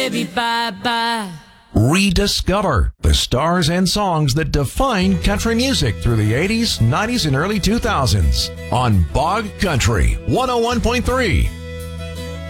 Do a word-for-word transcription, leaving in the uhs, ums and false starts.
Baby, bye-bye. Rediscover the stars and songs that defined country music through the eighties, nineties, and early two thousands on Bog Country one oh one point three.